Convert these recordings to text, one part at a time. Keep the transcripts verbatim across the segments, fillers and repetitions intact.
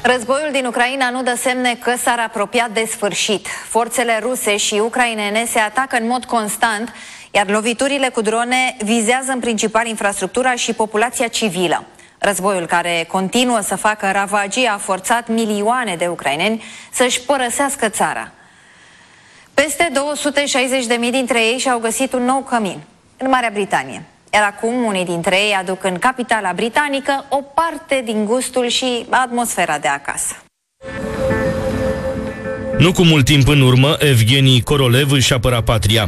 Războiul din Ucraina nu dă semne că s-ar apropia de sfârșit. Forțele ruse și ucrainene se atacă în mod constant, iar loviturile cu drone vizează în principal infrastructura și populația civilă. Războiul care continuă să facă ravagii a forțat milioane de ucraineni să-și părăsească țara. Peste două sute șaizeci de mii dintre ei și-au găsit un nou cămin în Marea Britanie. Iar acum unii dintre ei aduc în capitala britanică o parte din gustul și atmosfera de acasă. Nu cu mult timp în urmă, Evgeni Korolev își apăra patria.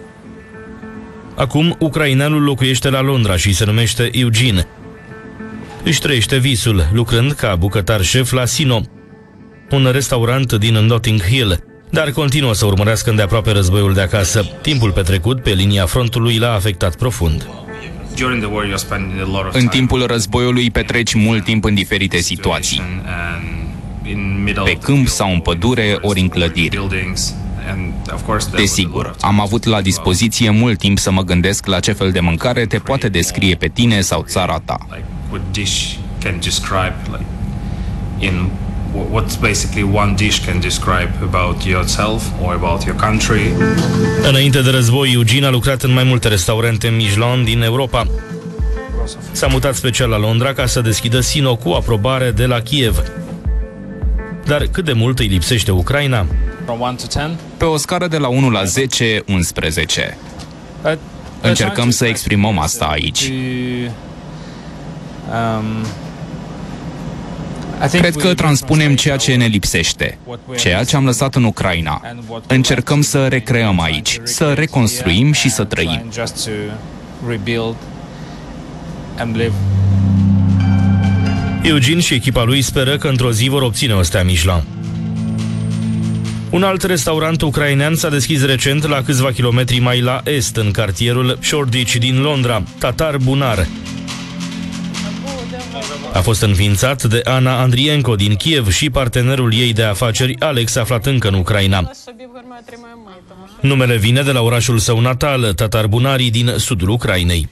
Acum, ucraineanul locuiește la Londra și se numește Eugene. Își trăiește visul, lucrând ca bucătar șef la Sino, un restaurant din Notting Hill, dar continuă să urmărească îndeaproape războiul de acasă. Timpul petrecut pe linia frontului l-a afectat profund. În timpul războiului petreci mult timp în diferite situații, pe câmp sau în pădure, ori în clădiri. Desigur, am avut la dispoziție mult timp să mă gândesc la ce fel de mâncare te poate descrie pe tine sau țara ta. What basically one dish can describe about yourself or about your country. Înainte de război, Eugene a lucrat în mai multe restaurante Michelin din Europa. S-a mutat special la Londra ca să deschidă Sino cu aprobare de la Kiev. Dar cât de mult îi lipsește Ucraina? Pe o scară de la unu la zece, unsprezece. Încercăm să exprimăm asta aici. Cred că transpunem ceea ce ne lipsește, ceea ce am lăsat în Ucraina. Încercăm să recreăm aici, să reconstruim și să trăim. Eugene și echipa lui speră că într-o zi vor obține o stea Michelin. Un alt restaurant ucrainean s-a deschis recent la câțiva kilometri mai la est, în cartierul Shoreditch din Londra, Tatar Bunar. A fost înființat de Ana Andrienko din Kiev și partenerul ei de afaceri, Alex, aflat încă în Ucraina. Numele vine de la orașul său natal, Tatar Bunari, din sudul Ucrainei.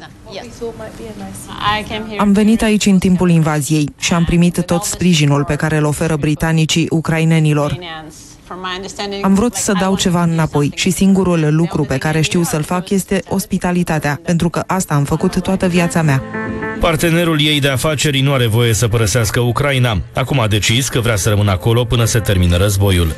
Am venit aici în timpul invaziei și am primit tot sprijinul pe care îl oferă britanicii ucrainenilor. Am vrut să dau ceva înapoi și singurul lucru pe care știu să-l fac este ospitalitatea, pentru că asta am făcut toată viața mea. Partenerul ei de afaceri nu are voie să părăsească Ucraina. Acum a decis că vrea să rămână acolo până se termină războiul.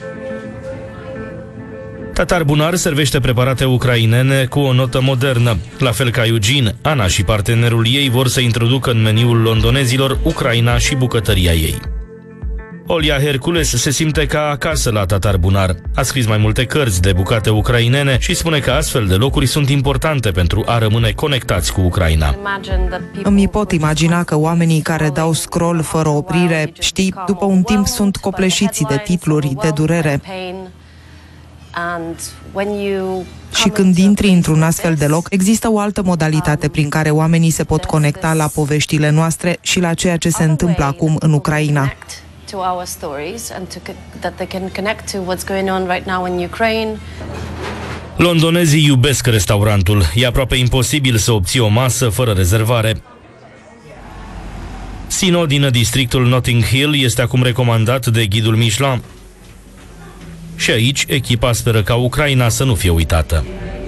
Tatar Bunar servește preparate ucrainene cu o notă modernă. La fel ca Eugene, Ana și partenerul ei vor să introducă în meniul londonezilor Ucraina și bucătăria ei. Olia Hercules se simte ca acasă la Tatar Bunar. A scris mai multe cărți de bucate ucrainene și spune că astfel de locuri sunt importante pentru a rămâne conectați cu Ucraina. Îmi pot imagina că oamenii care dau scroll fără oprire, știi, după un timp sunt copleșiți de titluri, de durere. Și când intri într-un astfel de loc, există o altă modalitate prin care oamenii se pot conecta la poveștile noastre și la ceea ce se întâmplă acum în Ucraina. Londonezii iubesc restaurantul. E aproape imposibil să obții o masă fără rezervare. Sino din districtul Notting Hill este acum recomandat de ghidul Michelin. Și aici, echipa speră ca Ucraina să nu fie uitată.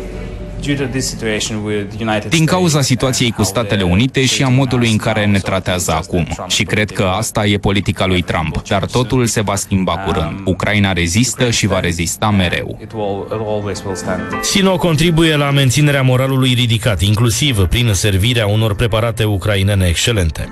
Din cauza situației cu Statele Unite și a modului în care ne tratează acum. Și cred că asta e politica lui Trump. Dar totul se va schimba curând. Ucraina rezistă și va rezista mereu. Sino contribuie la menținerea moralului ridicat, inclusiv prin servirea unor preparate ucrainene excelente.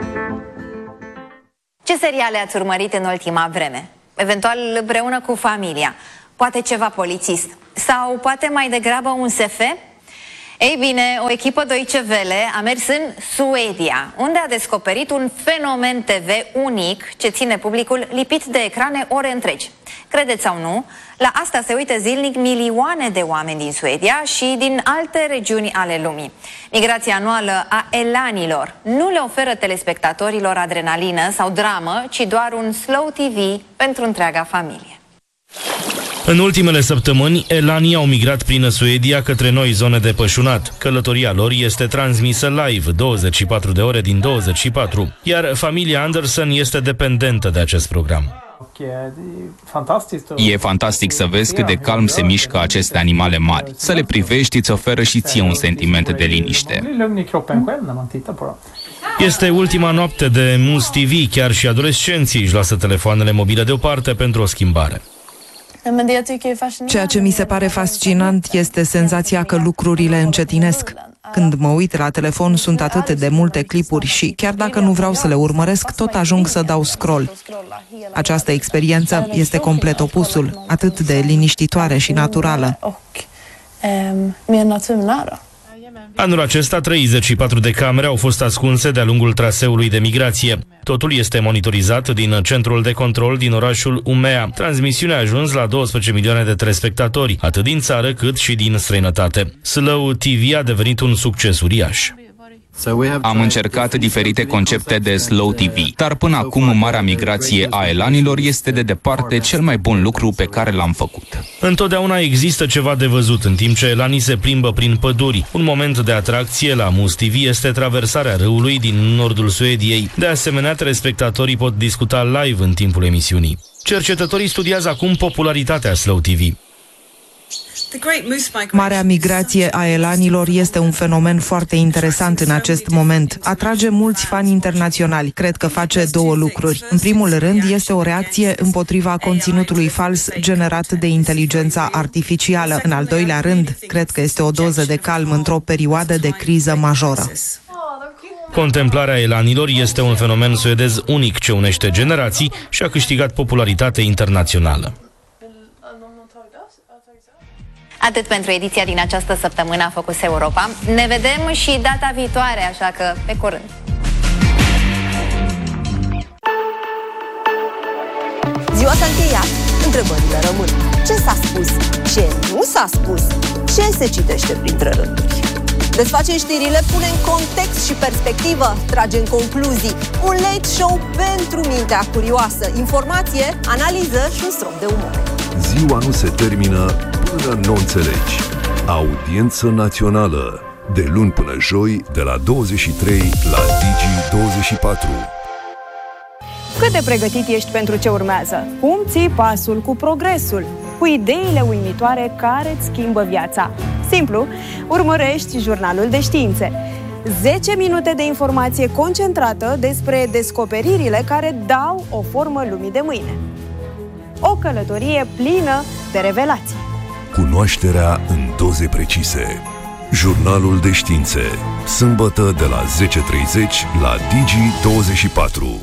Ce seriale ați urmărit în ultima vreme? Eventual împreună cu familia, poate ceva polițist sau poate mai degrabă un S F? Ei bine, o echipă Deutsche Welle a mers în Suedia, unde a descoperit un fenomen T V unic ce ține publicul lipit de ecrane ore întregi. Credeți sau nu, la asta se uită zilnic milioane de oameni din Suedia și din alte regiuni ale lumii. Migrația anuală a elanilor nu le oferă telespectatorilor adrenalină sau dramă, ci doar un slow T V pentru întreaga familie. În ultimele săptămâni, elanii au migrat prin Suedia către noi zone de pășunat. Călătoria lor este transmisă live, douăzeci și patru de ore din douăzeci și patru, iar familia Anderson este dependentă de acest program. E fantastic să vezi cât de calm se mișcă aceste animale mari. Să le privești îți oferă și ție un sentiment de liniște. Este ultima noapte de Must T V, chiar și adolescenții își lasă telefoanele mobile deoparte pentru o schimbare. Ceea ce mi se pare fascinant este senzația că lucrurile încetinesc. Când mă uit la telefon sunt atât de multe clipuri și chiar dacă nu vreau să le urmăresc, tot ajung să dau scroll. Această experiență este complet opusul, atât de liniștitoare și naturală. Anul acesta, treizeci și patru de camere au fost ascunse de-a lungul traseului de migrație. Totul este monitorizat din centrul de control din orașul Umea. Transmisiunea a ajuns la douăsprezece milioane de telespectatori, atât din țară cât și din străinătate. Slow T V a devenit un succes uriaș. Am încercat diferite concepte de Slow T V, dar până acum marea migrație a elanilor este de departe cel mai bun lucru pe care l-am făcut. Întotdeauna există ceva de văzut în timp ce elanii se plimbă prin păduri. Un moment de atracție la Must T V este traversarea râului din nordul Suediei. De asemenea, telespectatorii pot discuta live în timpul emisiunii. Cercetătorii studiază acum popularitatea Slow T V. Marea migrație a elanilor este un fenomen foarte interesant în acest moment. Atrage mulți fani internaționali. Cred că face două lucruri. În primul rând, este o reacție împotriva conținutului fals generat de inteligența artificială. În al doilea rând, cred că este o doză de calm într-o perioadă de criză majoră. Contemplarea elanilor este un fenomen suedez unic ce unește generații și a câștigat popularitate internațională. Atât pentru ediția din această săptămână a Focus Europa. Ne vedem și data viitoare, așa că pe curând! Ziua s-a încheiat, întrebările rămân. Ce s-a spus? Ce nu s-a spus? Ce se citește printre rânduri? Desfacem știrile, pune în context și perspectivă, trage în concluzii. Un late show pentru mintea curioasă. Informație, analiză și un strop de umor. Ziua nu se termină până nu înțelegi. Audiență națională. De luni până joi, de la douăzeci și trei la Digi douăzeci și patru. Cât de pregătit ești pentru ce urmează? Cum ții pasul cu progresul? Cu ideile uimitoare care îți schimbă viața. Simplu, urmărești jurnalul de științe. zece minute de informație concentrată despre descoperirile care dau o formă lumii de mâine. O călătorie plină de revelații. Cunoașterea în doze precise. Jurnalul de științe. Sâmbătă de la zece treizeci la Digi douăzeci și patru.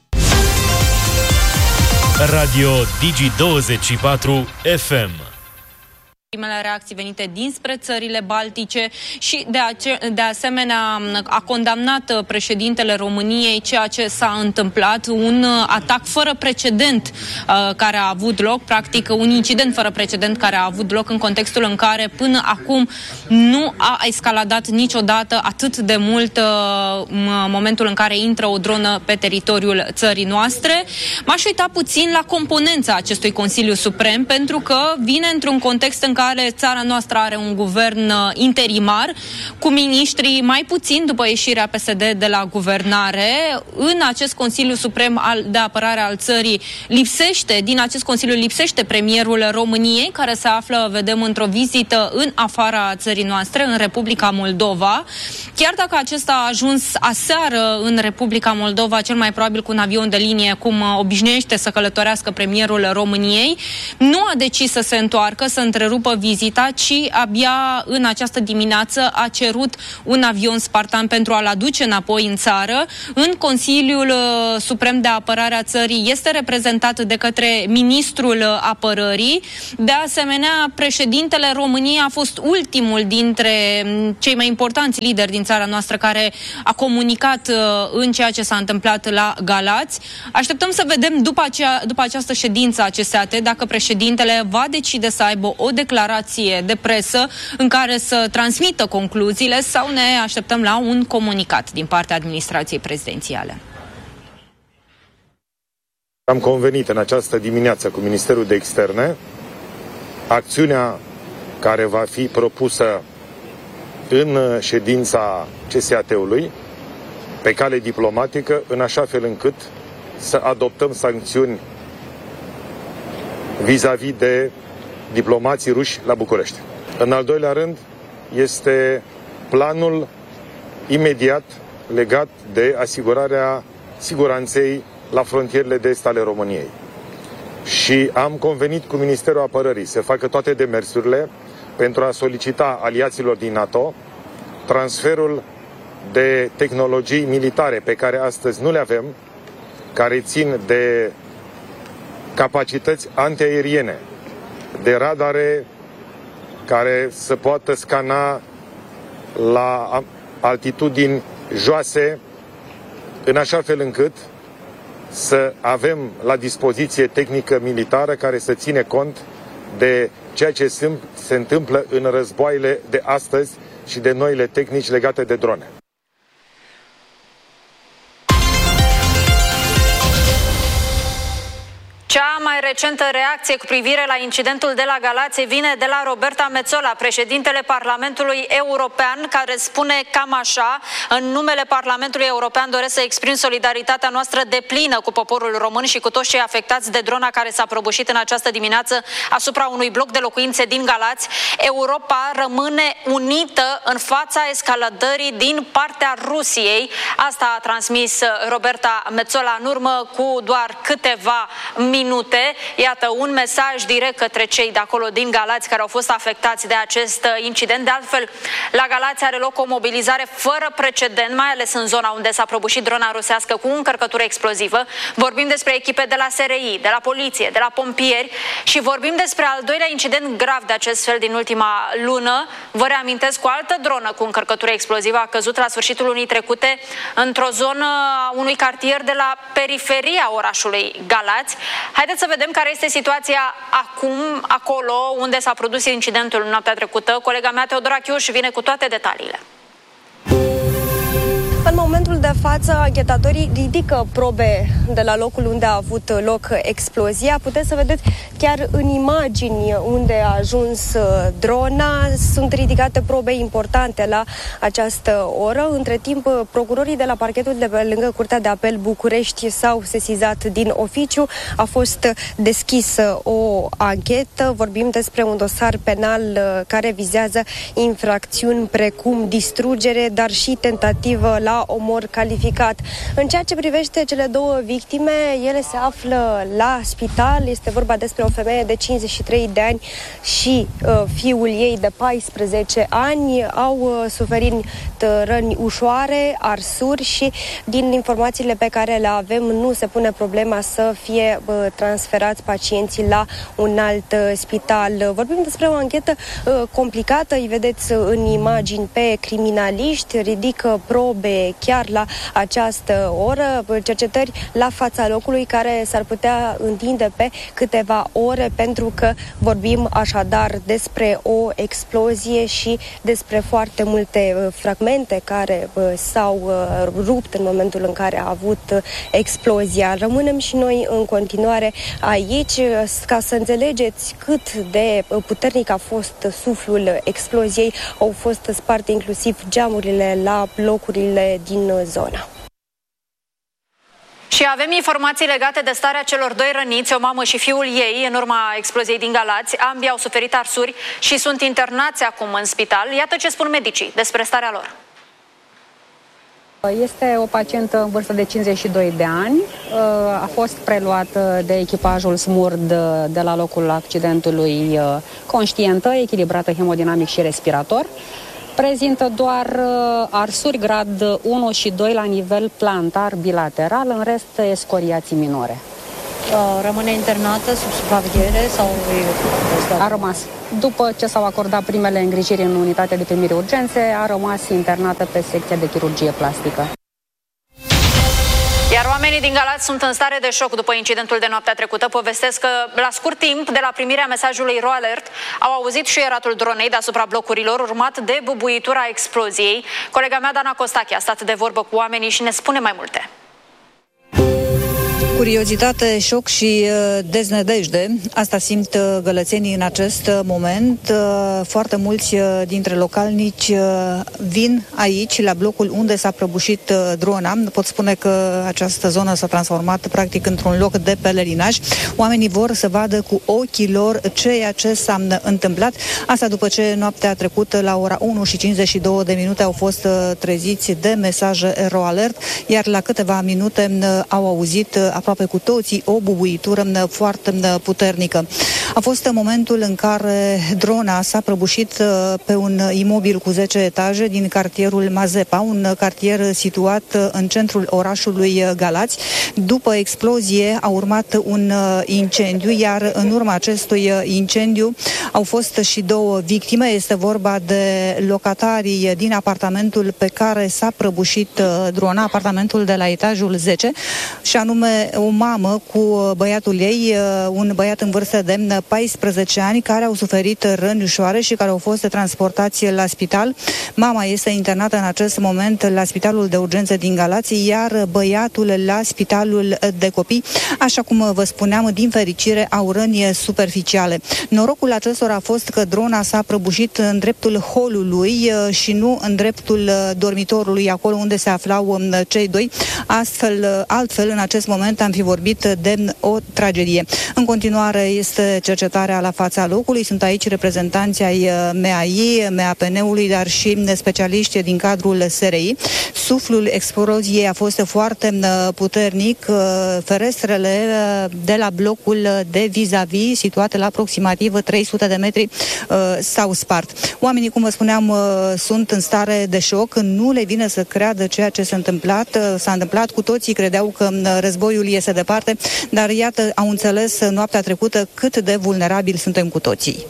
Radio Digi douăzeci și patru F M. Primele reacții venite dinspre țările baltice și de, ace- de asemenea a condamnat președintele României ceea ce s-a întâmplat, un atac fără precedent uh, care a avut loc, practic un incident fără precedent care a avut loc în contextul în care până acum nu a escaladat niciodată atât de mult uh, momentul în care intră o dronă pe teritoriul țării noastre. M-aș uita puțin la componența acestui Consiliu Suprem, pentru că vine într-un context în care țara noastră are un guvern interimar, cu miniștrii mai puțin după ieșirea P S D de la guvernare. În acest Consiliu Suprem de Apărare al țării lipsește, din acest Consiliu lipsește premierul României, care se află, vedem, într-o vizită în afara țării noastre, în Republica Moldova. Chiar dacă acesta a ajuns aseară în Republica Moldova, cel mai probabil cu un avion de linie, cum obișnuiește să călătorească premierul României, nu a decis să se întoarcă, să întrerupă vizita, ci abia în această dimineață a cerut un avion Spartan pentru a-l aduce înapoi în țară. În Consiliul Suprem de Apărare a țării este reprezentat de către ministrul apărării. De asemenea, președintele României a fost ultimul dintre cei mai importanți lideri din țara noastră care a comunicat în ceea ce s-a întâmplat la Galați. Așteptăm să vedem după, acea, după această ședință a C S A T dacă președintele va decide să aibă o declarație de presă în care să transmită concluziile sau ne așteptăm la un comunicat din partea administrației prezidențiale. Am convenit în această dimineață cu Ministerul de Externe acțiunea care va fi propusă în ședința C S A T-ului pe cale diplomatică, în așa fel încât să adoptăm sancțiuni vis-a-vis de diplomații ruși la București. În al doilea rând, este planul imediat legat de asigurarea siguranței la frontierele de est ale României. Și am convenit cu Ministerul Apărării să facă toate demersurile pentru a solicita aliaților din NATO transferul de tehnologii militare pe care astăzi nu le avem, care țin de capacități antiaeriene, de radare care să poată scana la altitudini joase, în așa fel încât să avem la dispoziție tehnică militară care să ține cont de ceea ce se întâmplă în războaiele de astăzi și de noile tehnici legate de drone. Cea mai recentă reacție cu privire la incidentul de la Galați vine de la Roberta Metsola, președintele Parlamentului European, care spune cam așa: în numele Parlamentului European doresc să exprim solidaritatea noastră deplină cu poporul român și cu toți cei afectați de drona care s-a prăbușit în această dimineață asupra unui bloc de locuințe din Galați. Europa rămâne unită în fața escaladării din partea Rusiei. Asta a transmis Roberta Metsola în urmă cu doar câteva minute. minute. Iată un mesaj direct către cei de acolo din Galați care au fost afectați de acest incident. De altfel, la Galați are loc o mobilizare fără precedent, mai ales în zona unde s-a prăbușit drona rusească cu încărcătură explozivă. Vorbim despre echipe de la S R I, de la poliție, de la pompieri și vorbim despre al doilea incident grav de acest fel din ultima lună. Vă reamintesc, o altă dronă cu încărcătură explozivă a căzut la sfârșitul lunii trecute într-o zonă a unui cartier de la periferia orașului Galați. Haideți să vedem care este situația acum, acolo unde s-a produs incidentul noaptea trecută. Colega mea, Teodora Chiuș, vine cu toate detaliile. În momentul de față, anchetatorii ridică probe de la locul unde a avut loc explozia. Puteți să vedeți chiar în imagini unde a ajuns drona. Sunt ridicate probe importante la această oră. Între timp, procurorii de la parchetul de pe lângă Curtea de Apel București s-au sesizat din oficiu. A fost deschisă o anchetă. Vorbim despre un dosar penal care vizează infracțiuni precum distrugere, dar și tentativă la omor calificat. În ceea ce privește cele două victime, ele se află la spital. Este vorba despre o femeie de cincizeci și trei de ani și uh, fiul ei de paisprezece ani. Au uh, suferit răni ușoare, arsuri și din informațiile pe care le avem nu se pune problema să fie uh, transferați pacienții la un alt uh, spital. Vorbim despre o anchetă uh, complicată. Îi vedeți în imagini pe criminaliști, ridică probe chiar la această oră, cercetări la fața locului care s-ar putea întinde pe câteva ore, pentru că vorbim așadar despre o explozie și despre foarte multe fragmente care s-au rupt în momentul în care a avut explozia. Rămânem și noi în continuare aici ca să înțelegeți cât de puternic a fost suflul exploziei. Au fost sparte inclusiv geamurile la blocurile din zona. Și avem informații legate de starea celor doi răniți, o mamă și fiul ei, în urma exploziei din Galați. Ambii au suferit arsuri și sunt internați acum în spital. Iată ce spun medicii despre starea lor. Este o pacientă în vârstă de cincizeci și doi de ani. A fost preluată de echipajul SMURD de la locul accidentului conștientă, echilibrată hemodinamic și respirator. Prezintă doar uh, arsuri grad unu și doi la nivel plantar bilateral, în rest escoriații minore. Uh, rămâne internată sub supraveghere sau... A rămas. După ce s-au acordat primele îngrijiri în unitatea de primire urgențe, a rămas internată pe secția de chirurgie plastică. Iar oamenii din Galați sunt în stare de șoc după incidentul de noaptea trecută. Povestesc că la scurt timp de la primirea mesajului Ro Alert au auzit șuieratul dronei deasupra blocurilor, urmat de bubuitura exploziei. Colega mea, Dana Costache, a stat de vorbă cu oamenii și ne spune mai multe. Curiozitate, șoc și deznădejde. Asta simt gălățenii în acest moment. Foarte mulți dintre localnici vin aici, la blocul unde s-a prăbușit drona. Pot spune că această zonă s-a transformat practic într-un loc de pelerinaj. Oamenii vor să vadă cu ochii lor ceea ce s-a întâmplat. Asta după ce noaptea trecută, la ora unu și cincizeci și două de minute, au fost treziți de mesaje EroAlert, iar la câteva minute au auzit aproape cu toții o bubuitură foarte puternică. A fost momentul în care drona s-a prăbușit pe un imobil cu zece etaje din cartierul Mazepa, un cartier situat în centrul orașului Galați. După explozie a urmat un incendiu, iar în urma acestui incendiu au fost și două victime. Este vorba de locatarii din apartamentul pe care s-a prăbușit drona, apartamentul de la etajul zece, și anume o mamă cu băiatul ei, un băiat în vârstă de paisprezece ani, care au suferit răni ușoare și care au fost transportați la spital. Mama este internată în acest moment la Spitalul de Urgențe din Galați, iar băiatul la Spitalul de Copii. Așa cum vă spuneam, din fericire au răni superficiale. Norocul acestora a fost că drona s-a prăbușit în dreptul holului și nu în dreptul dormitorului, acolo unde se aflau cei doi. Astfel, altfel, în acest moment am fi vorbit de o tragedie. În continuare este cercetarea la fața locului. Sunt aici reprezentanții ai M A I, M A P N-ului, dar și specialiști din cadrul S R I. Suflul exploziei a fost foarte puternic. Ferestrele de la blocul de vis-a-vis, situate la aproximativ trei sute de metri, s-au spart. Oamenii, cum vă spuneam, sunt în stare de șoc. Nu le vine să creadă ceea ce s-a întâmplat. S-a întâmplat, cu toții credeau că războiul este departe, dar iată, au înțeles noaptea trecută cât de vulnerabili suntem cu toții.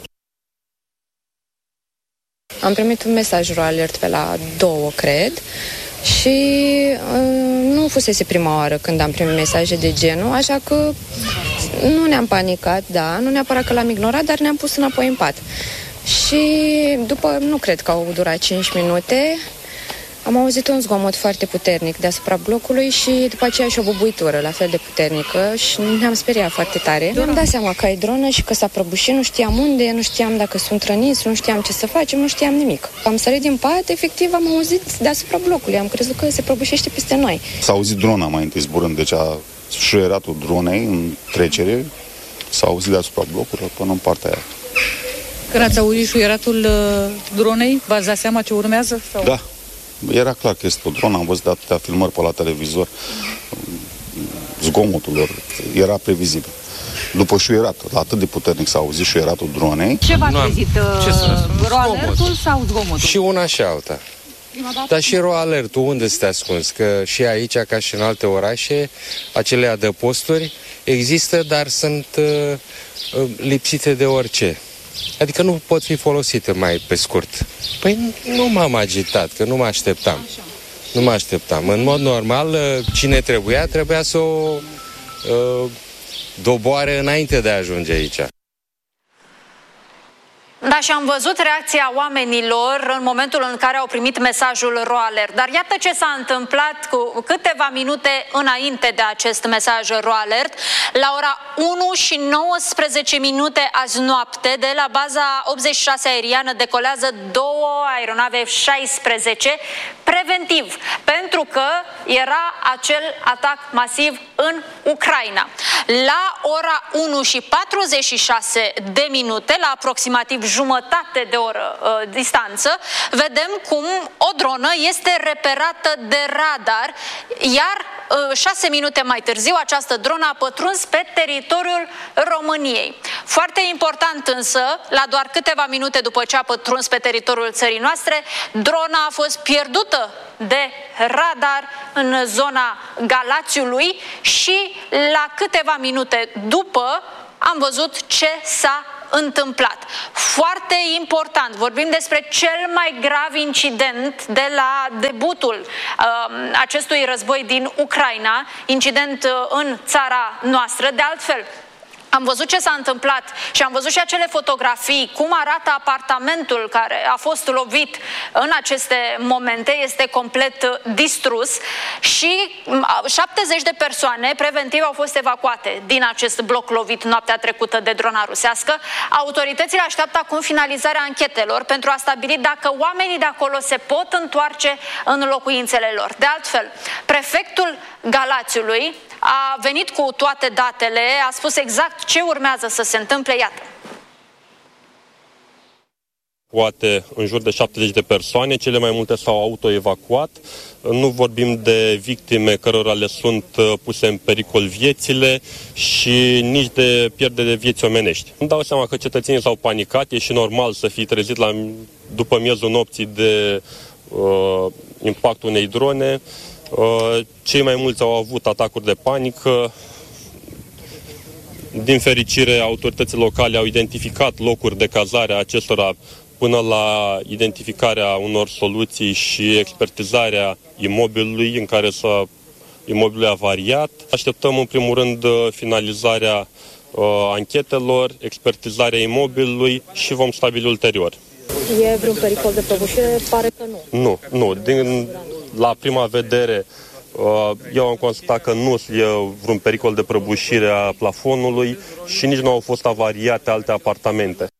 Am primit un mesaj EroAlert pe la două, cred, și uh, nu fusese prima oară când am primit mesaje de genul, așa că nu ne-am panicat, da, nu neapărat că l-am ignorat, dar ne-am pus înapoi în pat. Și după, nu cred că au durat cinci minute, am auzit un zgomot foarte puternic deasupra blocului și după aceea și o bubuitură la fel de puternică și ne-am speriat foarte tare. Mi-am dat seama că e dronă și că s-a prăbușit, nu știam unde, nu știam dacă sunt răniți, nu știam ce să facem, nu știam nimic. Am sărit din pat, efectiv am auzit deasupra blocului, am crezut că se prăbușește peste noi. S-a auzit drona mai întâi zburând, deci a șuieratul dronei în trecere, s-a auzit deasupra blocului până în partea aia. Când ați auzit șuieratul uh, dronei, v-ați dat seama ce urmează? Sau? Da. Era clar că este o dronă, am văzut de atâtea filmări pe la televizor, zgomotul lor era previzibil. După șuieratul, atât de puternic s-a auzit șuieratul dronei. Ce v-a trezit? EroAlert-ul sau zgomotul? Și una și alta. Dar și EroAlert-ul unde este ascuns? Că și aici, ca și în alte orașe, acele adăposturi există, dar sunt uh, lipsite de orice. Adică nu pot fi folosite mai pe scurt. Păi nu m-am agitat, că nu mă așteptam. Așa. Nu mă așteptam. În mod normal, cine trebuia, trebuia să o uh, doboare înainte de a ajunge aici. Da, și am văzut reacția oamenilor în momentul în care au primit mesajul EroAlert. Dar iată ce s-a întâmplat cu câteva minute înainte de acest mesaj EroAlert. La ora unu și nouăsprezece minute azi noapte, de la baza optzeci și șase aeriană decolează două aeronave F șaisprezece preventiv, pentru că era acel atac masiv în Ucraina. La ora unu și patruzeci și șase de minute, la aproximativ jumătate de oră uh, distanță, vedem cum o dronă este reperată de radar, iar uh, șase minute mai târziu această dronă a pătruns pe teritoriul României. Foarte important însă, la doar câteva minute după ce a pătruns pe teritoriul țării noastre, drona a fost pierdută de radar în zona Galațiului și la câteva minute după am văzut ce s-a întâmplat. Foarte important, vorbim despre cel mai grav incident de la debutul uh, acestui război din Ucraina, incident uh, în țara noastră. De altfel, Am văzut ce s-a întâmplat și am văzut și acele fotografii, cum arată apartamentul care a fost lovit în aceste momente, este complet distrus și șaptezeci de persoane preventiv au fost evacuate din acest bloc lovit noaptea trecută de drona rusească. Autoritățile așteaptă acum finalizarea anchetelor pentru a stabili dacă oamenii de acolo se pot întoarce în locuințele lor. De altfel, prefectul Galațiului a venit cu toate datele, a spus exact ce urmează să se întâmple, iată. Poate în jur de șaptezeci de persoane, cele mai multe s-au autoevacuat. Nu vorbim de victime cărora le sunt puse în pericol viețile și nici de pierdere de vieți omenești. Îmi dau seama că cetățenii s-au panicat, e și normal să fii trezit la, după miezul nopții de uh, impactul unei drone. Uh, cei mai mulți au avut atacuri de panică. Din fericire, autoritățile locale au identificat locuri de cazare a acestora până la identificarea unor soluții și expertizarea imobilului în care s-a imobilul avariat. Așteptăm în primul rând finalizarea uh, anchetelor, expertizarea imobilului și vom stabili ulterior. E vreun pericol de prăbușire? Pare că nu. Nu, nu. Din, la prima vedere, uh, eu am constatat că nu e vreun pericol de prăbușire a plafonului și nici nu au fost avariate alte apartamente.